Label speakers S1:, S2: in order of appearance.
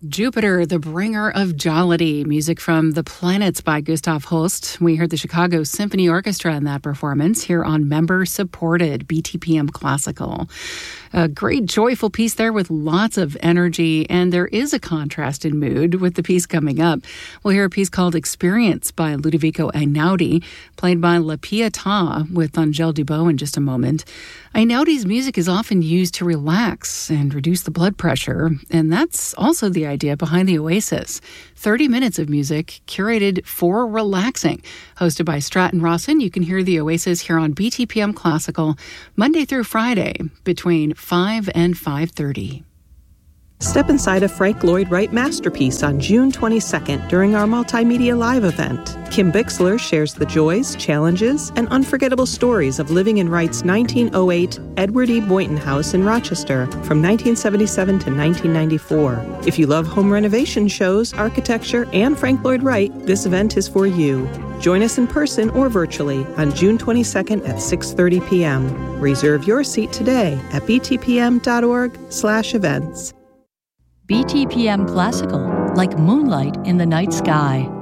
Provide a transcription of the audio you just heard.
S1: Jupiter, the bringer of jollity. Music from The Planets by Gustav Holst. We heard the Chicago Symphony Orchestra in that performance here on member-supported BTPM Classical. A great, joyful piece there with lots of energy, and there is a contrast in mood with the piece coming up. We'll hear a piece called Experience by Ludovico Einaudi, played by La Pietà with Angèle Dubot in just a moment. Einaudi's music is often used to relax and reduce the blood pressure, and that's also the idea behind the Oasis. 30 minutes of music curated for relaxing. Hosted by Stratton Rawson, you can hear the Oasis here on BTPM Classical Monday through Friday between 5 and 5:30.
S2: Step inside a Frank Lloyd Wright masterpiece on June 22nd during our Multimedia Live event. Kim Bixler shares the joys, challenges, and unforgettable stories of living in Wright's 1908 Edward E. Boynton House in Rochester from 1977 to 1994. If you love home renovation shows, architecture, and Frank Lloyd Wright, this event is for you. Join us in person or virtually on June 22nd at 6:30 p.m. Reserve your seat today at btpm.org/events.
S3: BTPM Classical, like moonlight in the night sky.